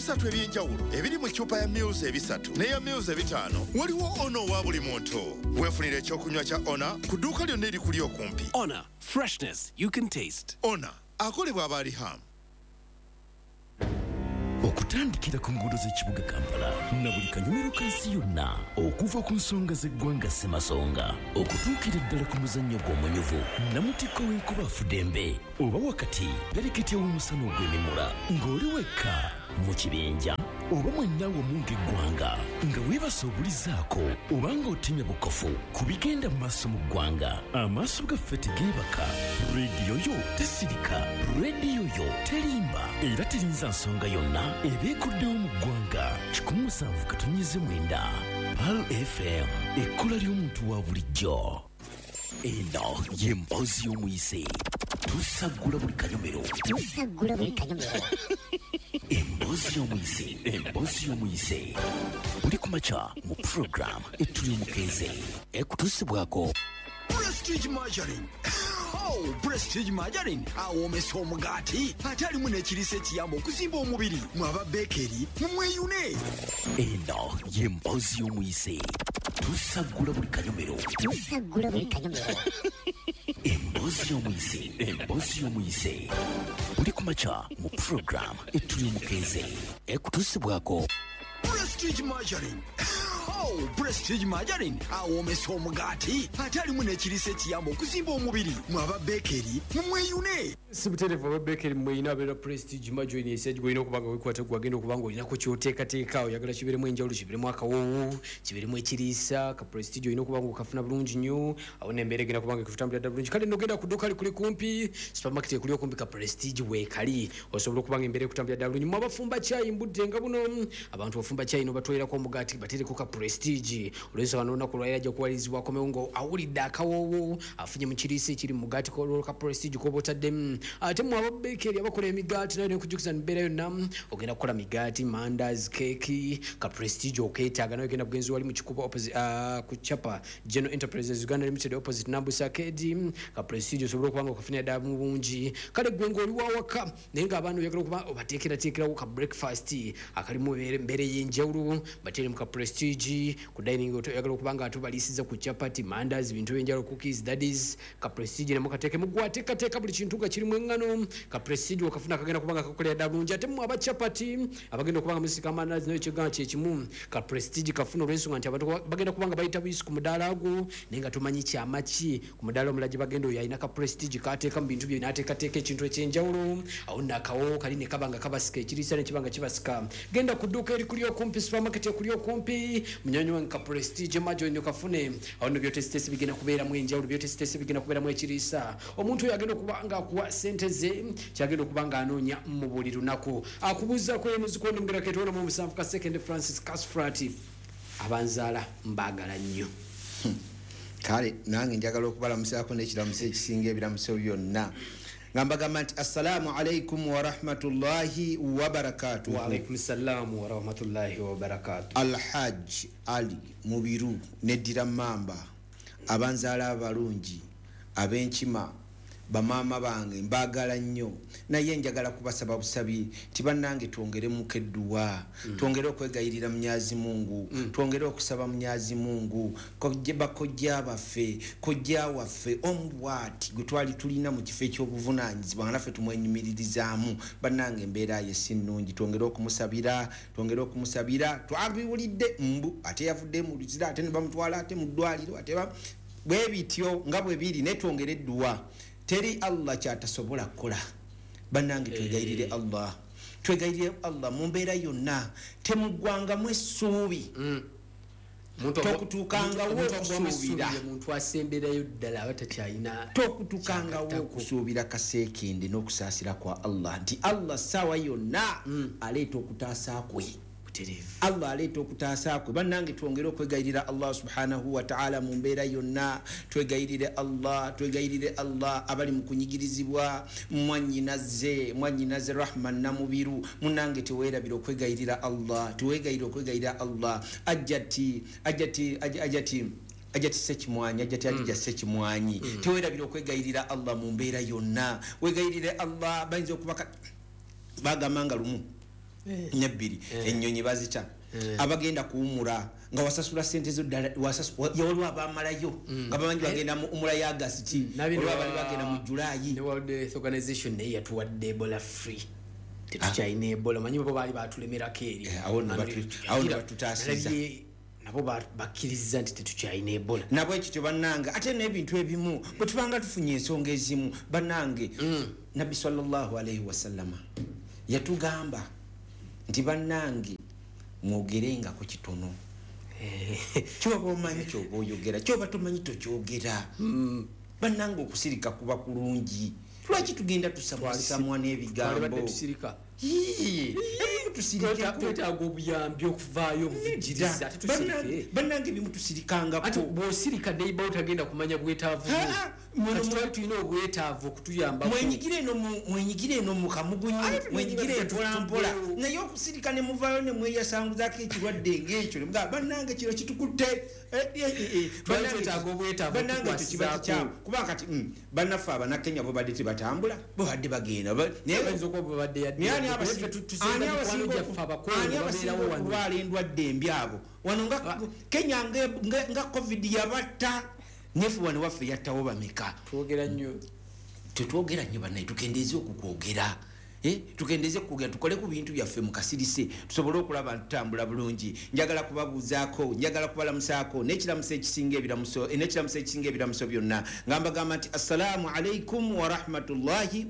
ebisatu ebyenjawulo ebiri mu ccupa ya Mils ebisatu n'eya Mils ebitaano waliwo ono wa buli muntu. Weefunire ekyokunywa kya Ona ku dduuka lyonna erikuli okumpi. Ona, freshness you can taste. Ona akolebwa aba Riham. Okutandikira ku nguudo z'ekibuga Kampala na buli kanyomero kansi yonna okuva ku nsonga z'eggwanga Ssemasonga okutuukira ddala ku muzannyo gw'omunyuvu Namutikko w'enkuba Afudembe oba wakati pereketya w'omusana ogw'emimula ng'oli wekka mu kibinja oba mwenna wamu ng'eggwanga nga weebase obulizaako oba ng'otemya bukofu ku bigenda mu maaso mu ggwanga amaaso gaffe tegeebaka rediyo yo tesirika rediyo yo terimba era terinza nsonga yonna ebeekuddewo mu ggwanga 107.9 Pal FM ekkola ly'omuntu wa bulijjo. Eno y'emboozi y'omuyise tusaggula buli kanyomero emboozi y'omuyise buli kumakya mu program ettuli omukeeze ekutuusibwako Prestige Margarine. Oh, Prestige Margarine. Awomesa omugaati ate alimu n'ekiriisa ekiyamba okuzimba omubiri mwaba beekeri mumweyune. Eno y'emboozi y'omuyise tusaggula buli kanyomero emboozi y'omuyise buli kumakya mu program ettuli omukeeze ekutuusibwako Prestige Margarine. Oh, Prestige Margarine. Awomesa omugaati ate alimu n'ekiriisa ekiyamba okuzimba omubiri mwaba beekeri mumweyune. Sibuterevu aba beekeri mweyina abeera Prestige Margarine esajja gwina okubanga wekwata gwagenda okubanga olinako kyoteekateeka oyagala kibeeremu enjawulo kibeeremu akawoowo kibeeremu ekiriisa ka Prestige olina okubanga okafuna bulungi nnyo awo n'embeera egenda kubanga ekutambulira ddala bulungi kale nogenda ku dduuka likuli kumpi supermarket ekuli okumpi ka Prestige weekali osobola okubanga embeera ekutambulira ddala bulungi mu abafumba caayi mbudde nga buno abantu bafumba caayi nobatwalirako omugaati bateereko ka Prestige olwensonga n'olunaku lwaliro ajja kuwalirizibwako ngo awulidde akawoowo afunye mu kiriisa ekiri mu mugaati ka Prestige koba otaddemu ate mu ababeekeri abakola emigaati nayo nekujukiza mbeera yonna ogenda kukola migaati mandazi keeki ka Prestige okeetaaga nayo ogenda kugenzi wali mu kikubo ku chapa General Enterprises Uganda Limited opposite Nambusa Arcade ka Prestige osobola okubanga okafunira ddala mu bungi kale gwe ng'oli wawaka naye ng'abaana oyagala okuba obateekerateekerawo ka breakfast akalimu embeera ey'enjawulo bateere mu ka Prestige ku dining oyagala okubanga atubaliisiza ku chapati mandazi bintu ebyenjawulo cookies daddies ka Prestige nemukateeke mugwateekateeka buli kintu nga kirimu engano ka Prestige wakafuna kagenda kubanga kakolera ddala bulungi ate mu abachapati abagenda okubanga musika amandazi nayo kyegamba kyekimu ka Prestige kafuna olw'ensonga nti abantu bagenda kubanga bayita buyisi ku mudaala gwo naye nga tomanyi kyama ki ku mudaala omulala gye bagenda oyo alina ka Prestige kateeka mu bintu bye n'ateekateeka ekintu ekyenjawulo awo nakawo kali ne kabanga kabasika ekiriisa nekibanga kibasika genda ku dduuka erikuli okumpi supermarket ekuli okumpi munyonyi ka Prestige Margarine kafune awo no byotesitesi bigenda kubeeramu enjawulo byotesitesi bigenda kubeeramu ekiriisa omuntu oyo agenda okubanga akuwa sente ze kyagenda okubanga anoonya mu buli lunaku akubuuzaako emuziko nongerako etwona mu 7 ka second Francis Casfrat abanzaala mbaagala nnyo kale nange njagala okubalamusaako n'ekiramuso ekisinga ebiramuso byonna ngambagamba nti assalamu alaikum warahmatullahi wabarakatuh. Wa alaikum salamu warahmatullahi wabarakatuh. Alhaj Ali Mubiru neddira mamba abanzaala abalungi ab'enkima bamaama bange mbaagala nnyo naye njagala kubasaba busabi tibannange twongere mukedduwa twongere okwegayirira Mwenyezi Mungu twongere okusaba Mwenyezi Mungu bakojja baffe kojja waffe omubwati gwe twali tulina mu kifo ekyobuvunaanyizibwa nga naffe tumwenyumiririzaamu bannange embeera ye si nnungi twongere okumusabira twabiwulidde mbu ate yavudde mu luzira ate ne bamutwala ate mu ddwaliro ate bwe bityo nga bwe biri ne twongere edduwa teri Allah kyatasobola kukola bannange twegayirire Allah mu mbeera yonna temugwanga mu essuubi tokutuukangawo okusuubira omuntu asemberayo ddala abatakyayina tokutuukangawo okusuubira kaseekende n'okusaasira kwa Allah nti Allah ssaawa yonna aleeta okutaasa kwe Allah aleeta okutaasa kwe bannange twongere okwegayirira Allah subhanahu wa ta'ala mu mbeera yonna twegayirire Allah abali mu kunyigirizibwa mwannyinaze Rahman Namubiru munange teweerabira okwegayirira Allah ajati sekimwanyi ajja sekimwanyi teweerabira okwegayirira Allah mu mbeera yonna wegayirire Allah bayinza okubaka bagamanga lumu nyabbiri ennyonyi bazita abagenda kuwumula nga wasasula sente zo ddala yawaliwo abamalayo nga bamanyi bagenda mu umula ya agasiti olwa bali bagenda mu Julaayi. ne World Health Organization naye yatuwadde Ebola free tetukyalina Ebola manyi bo baali batulemerako eri awo batutaasiza nabo bakkiriza nti tetukyalina Ebola nabo ekityo bannange ate n'ebintu ebimu bwe tubanga tufunye ensonga ezimu bannange nabbi sallallahu alaihi wasallama yatugamba nti bannange mwogerenga ku kitono kyoba omanyi kyoba oyogera kyoba tomanyi tokyogera bannange okusirika kuba kulungi lwaki tugenda tusamusamwa n'ebigambo twetaaga obuyambi okuvaayo obuvujiriza bannange ebimu tusirikangako bw'osirika neiba otagenda kumanya bwetaavu kati tulina obwetaavu okutuyambako mwenyigire eno mu kamugunyu mwenyigire empolampola naye okusirika ne muvaayo ne mweyasanguzaako ekirwadde ng'ekyo bannange kiro kitukutte twetaaga obwetaavu okukikyamu kuba kati bannaffe abanakenya bo badde tebatambula bo badde bagenda ani abasinga okulwala endwadde embi abo wano nga Kenya nga covid yabatta nefu wano waffe yattawo bameka tetwogera nnyo bannaye tukendeeze okukwogera tukendeeze kukwogera tukole ku bintu byaffe mu kasirise tusobole okulaba ntutambula bulungi njagala kubabuuzaako njagala kubalamusaako n'ekiramuso ekisinga ebiramuso byonna nga mbagamba nti assalaamu alaikum warahmatullahi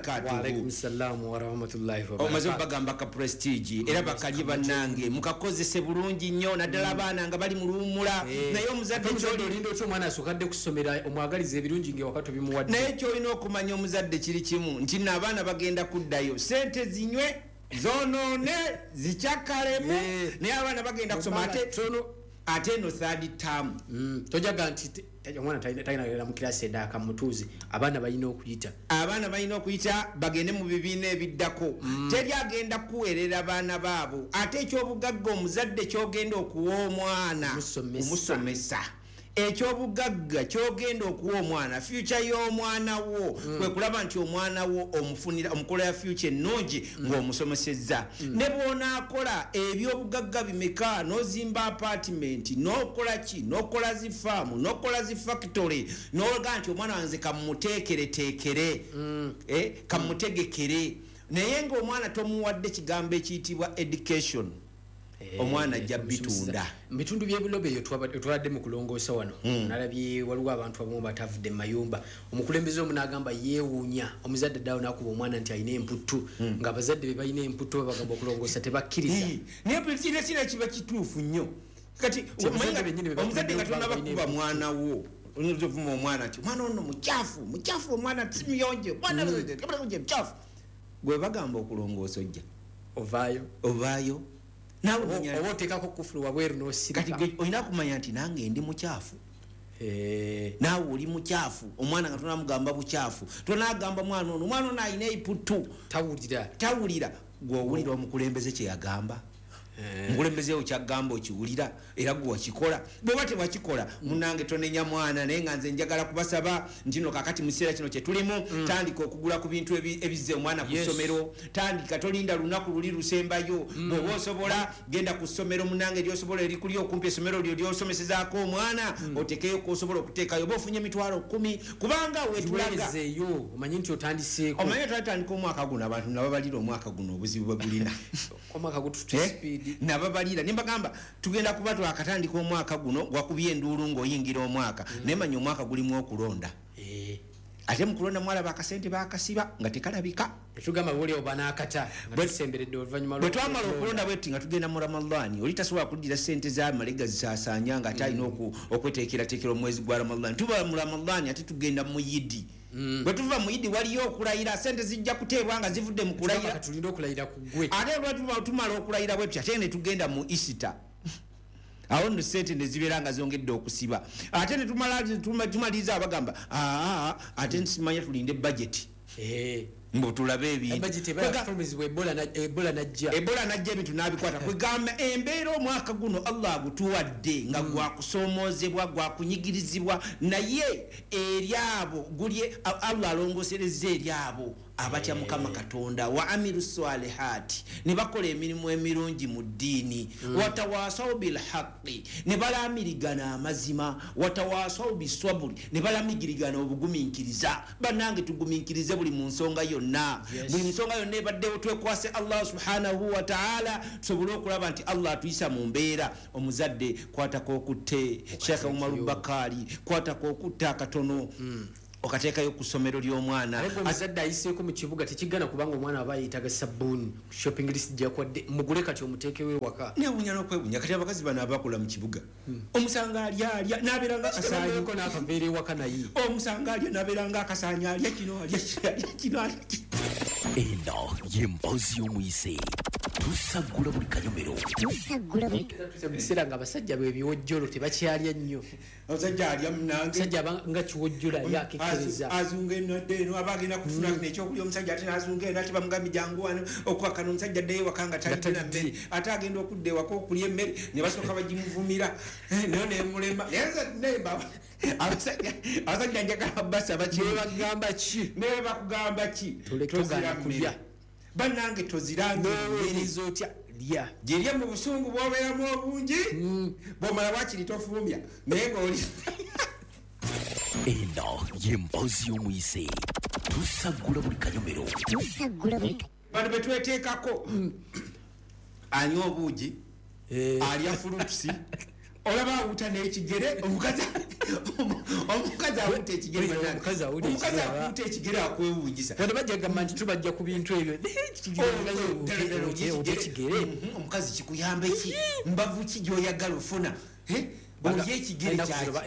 wabarakatuhuomaze okubagamba ka prestige era bakalye bannange mukakozese bulungi nnyo naddala abaana nga bali mu luwumula naye omuzadde olinda otya omwana asokadde kusomera omwagaliza ebirungi ngewakati bimuwadde naye kyolina okumanya omuzadde kiri kimu nti n'abaana bagenda kudda sente zinywe zonoone zikyakalemu naye abaana bagenda kusoma ate no third term tojaga nti omwana talina mu kirasi eddaaka mutuuzi abaana balina okuyita bagende mu bibiina ebiddako teri agenda kuweerera baana baabo ate ekyobugagga omuzadde kyogenda okuwa omwana omusomesa ekyobugagga kyogenda okuwa omwana future y'omwana wo kwe kulaba nti omwana wo omukola ya future ennungi ng'omusomesezza ne bw'onaakola ebyobugagga bimeka n'ozimba apartment n'okola zi faamu n'okola zi factory n'oga nti omwana wanze kamuteekereteekere kamutegekere naye ng'omwana tomuwadde kigambo ekiyitibwa education omwana ajja bitunda mubitundu by'ebulobe eyo twabadde mu kulongoosa wano nalabye waliwo abantu abamu batavudde mu mayumba omukulembeze omu n'agamba yeewuunya omuzadde ddawo n'akuba omwana nti alina emputtu nga abazadde be balina emputtu babagamba okulongoosa tebakkiriza naye kino kiba kituufu nnyo kati omuzadde nga tonaba kuba mwana wo oyinza ovuma omwana nti omwana ono mukyafu omwana simuyonje omwana mukyafu gwe bagamba okulongoosa ojja ovaayo oba oteekako kufulu wabweru n'osirika kati olina kumanya nti nange ndi mukyafu naawe oli mukyafu omwana nga tonamugamba bukyafu tonagamba omwana ono alina eputtu tawulira gweowulira omukulembeze kyeyagamba omukulembeze wo kyagamba okiwulira era gwe wakikola bweba tewakikola munange tonenya mwana naye nga nze njagala kubasaba ntino kakati mu kiseera kino kyetulimu tandika okugula ku bintu ebizze omwana ku ssomero tandika tolinda lunaku luli lusembayo bw'oba osobola genda ku ssomero munange lyosobola erikuli okumpi essomero lyo lyosomesezaako omwana otekeyo kosobola okuteekayo oba ofunye emitwalo 10 kubanga wetulaga omanyi nti otandiseeko omanyi twatandika omwaka guno abantu nababalira omwaka guno obuzibu bwe gulina omwaka gutututa speed nababalira nimbagamba tugenda kuba twakatandika omwaka guno gwakubye enduulu ng'oyingira omwaka naye manya omwaka gulimu okulonda ate mukulonda mwalaba akasente bakasiba nga tekalabika tetugamba buli oba n'akata nga tusemberedde oluvannyuma bwe twamala okulonda bwetti nga tugenda mu ramadani oli tasobola kuddira sente z'amalega zisaasanya nga ate alina okweteekerateekera omwezi gwa ramadani tuba mu ramadani ate tugenda mu yidi bwe tuva mu yidi waliyo okulayira sente zijja kuteebwa nga zivudde mu kulayira tulina okulayira ku ggwe ate lwe tumala okulayira bwetu ate ne tugenda mu isita awo nno sente ne zibeera nga zongedde okusiba ate ne tumaliriza abagamba ate nsimanya tulinde budget mbu tulabe ebintuebola najja ebintu n'abikwata kwegamba embeera omwaka guno allah agutuwadde nga gwakusomoozebwa gwakunyigirizibwa naye eri abo allah alongosereza eri abo abatya mukama katonda wa amilu salihati ne bakola emirimu emirungi mu ddiini watawasaw bilhaqi ne balamirigana amazima watawasaw bisaburi ne balamigirigana obugumiikiriza bannange tugumiikirize buli mu nsonga yonna buli nsonga yonna ebaddewo twekwase Allah subhanahu wa ta'ala tusobole okulaba nti Allah atuyisa mu mbeera omuzadde kwatako okutte Sheikh Umar Bakari kwatako okutte akatono okateekayo ku ssomero ly'omwana omuzadde ayiseeko mu kibuga tekigana kubanga omwana aba yeetaga sabbuuni shopping list gyakwadde mugule kati omuteekewo ewaka newunya n'okwebunya kati abakazi bano abakola mu kibuga omusanga alya n'abeeranga akasaanyiko n'akaveera ewaka naye omusanga alya n'abeeranga akasaanya alya kino alya eno y'emboozi y'omuyise tusagula buli kanyomero mu biseera nga abasajja bebiwojjolo tebakyalya nnyo omusajja alya munange musajja nga kiwojjola yakikiriza azunga enadde eno aba agenda kufuna ekyokulya omusajja ate n'azunga eno ate bamugambi jangu wano okwakana omusajja addeyo ewaka nga talina mmere ate agenda okudda ewaka okulya emmere ne basooka bagimuvumira nayo nemulema abasajja njagala basa bagamba ki naye bakugamba ki tozira kulya bannange toziranga noweereza otya lya gyerya mu busungu bwobeeramu obungi bwomala wakiri tofulumya naye ngaoli eno y'emboozi y'omuyise tusagula buli kanyomero bano betweteekako anywa obuugi alya fulutusi olaba awuta n'ekigere omukazi awuta ekigere omukazi awuta ekigere akwewuugisa wano bajja gamba nti tubajja ku bintu ebyo ekigere omukazi kikuyamba ki mbavu ki gy'oyagala ofuna olya ekigere